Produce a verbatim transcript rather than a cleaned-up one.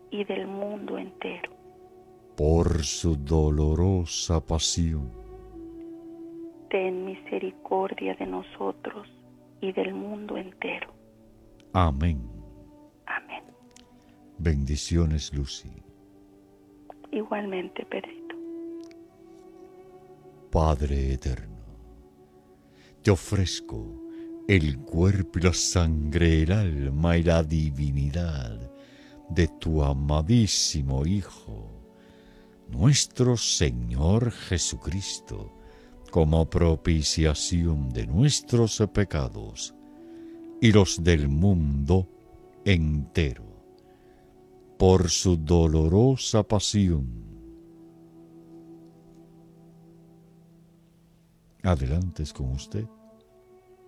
y del mundo entero. Por su dolorosa pasión, ten misericordia de nosotros y del mundo entero. amén. Amén. Bendiciones, Lucy. Igualmente, Pedrito. Padre eterno, te ofrezco el cuerpo y la sangre, el alma y la divinidad de tu amadísimo Hijo, nuestro Señor Jesucristo, como propiciación de nuestros pecados y los del mundo entero, por su dolorosa pasión. Adelante es con usted.